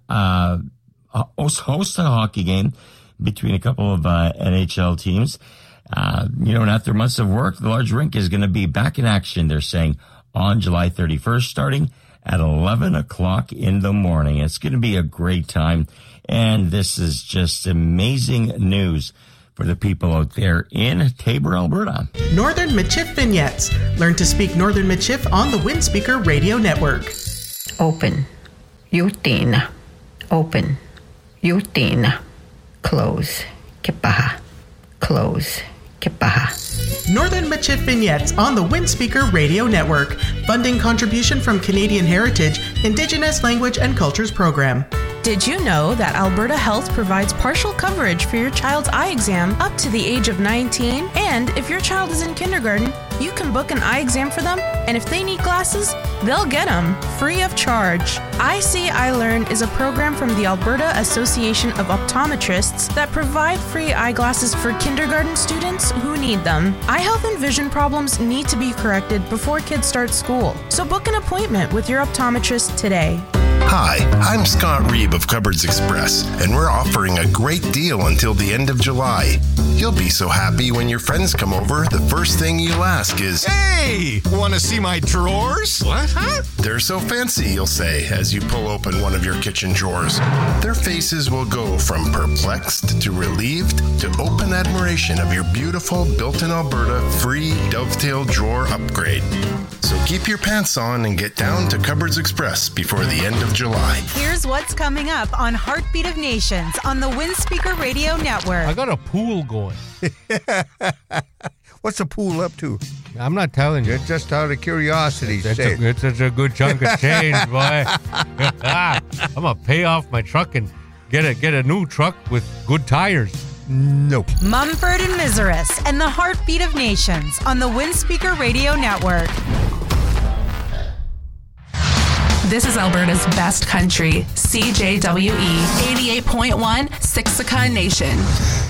host a hockey game between a couple of NHL teams. And after months of work, the large rink is going to be back in action, they're saying, on July 31st, starting at 11 o'clock in the morning. It's going to be a great time. And this is just amazing news for the people out there in Taber, Alberta. Northern Michif Vignettes. Learn to speak Northern Michif on the Windspeaker Radio Network. Open. Yutin. Open. Yutin. Close. Kipaha. Close. Kipaha. Northern Michif Vignettes on the Windspeaker Radio Network. Funding contribution from Canadian Heritage, Indigenous Language and Cultures Program. Did you know that Alberta Health provides partial coverage for your child's eye exam up to the age of 19? And if your child is in kindergarten, you can book an eye exam for them, and if they need glasses, they'll get them free of charge. I See, I Learn is a program from the Alberta Association of Optometrists that provide free eyeglasses for kindergarten students who need them. Eye health and vision problems need to be corrected before kids start school, so book an appointment with your optometrist today. Hi, I'm Scott Reeb of Cupboards Express, and we're offering a great deal until the end of July. You'll be so happy when your friends come over, the first thing you'll ask is, "Hey, want to see my drawers?" "What? Huh?" "They're so fancy," you'll say as you pull open one of your kitchen drawers. Their faces will go from perplexed to relieved to open admiration of your beautiful built-in Alberta free dovetail drawer upgrade. So keep your pants on and get down to Cupboards Express before the end of July. Here's what's coming up on Heartbeat of Nations on the Windspeaker Radio Network. I got a pool going. What's the pool up to? I'm not telling you. Just out of curiosity. It's such a good chunk of change, boy. I'm going to pay off my truck and get a new truck with good tires. Nope. Mumford and Miseris and the Heartbeat of Nations on the Windspeaker Radio Network. This is Alberta's best country, CJWE 88.1 Siksika Nation.